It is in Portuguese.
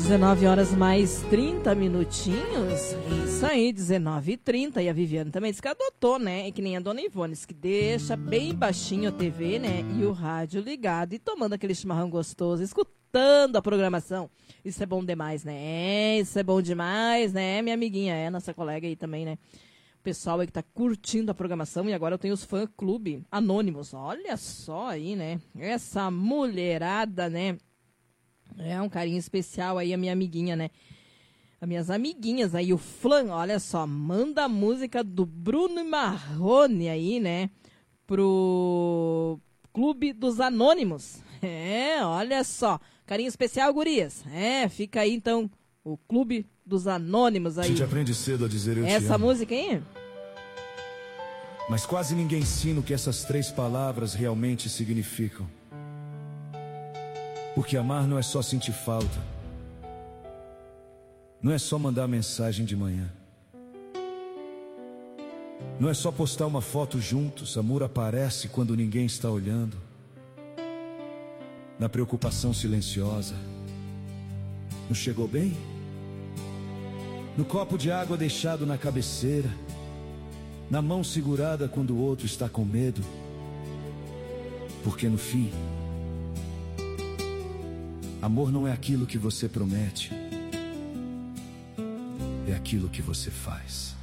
19 horas mais 30 minutinhos. Isso aí, 19h30. E a Viviane também disse que adotou, né? É que nem a dona Ivone, disse que deixa bem baixinho a TV, né? E o rádio ligado e tomando aquele chimarrão gostoso, escutando a programação. Isso é bom demais, né? Isso é bom demais, né? Minha amiguinha, nossa colega aí também, né? O pessoal aí que tá curtindo a programação. E agora eu tenho os fã-clube anônimos. Olha só aí, né? Essa mulherada, né? É um carinho especial aí a minha amiguinha, né? As minhas amiguinhas aí, o Flan, olha só, manda a música do Bruno Marrone aí, né? Pro Clube dos Anônimos. É, olha só, carinho especial, gurias. É, fica aí então o Clube dos Anônimos aí. A gente aprende cedo a dizer eu te amo. Essa música aí? Mas quase ninguém ensina o que essas 3 palavras realmente significam. Porque amar não é só sentir falta. Não é só mandar mensagem de manhã. Não é só postar uma foto juntos. Amor aparece quando ninguém está olhando. Na preocupação silenciosa. Não chegou bem? No copo de água deixado na cabeceira. Na mão segurada quando o outro está com medo. Porque no fim, amor não é aquilo que você promete, é aquilo que você faz.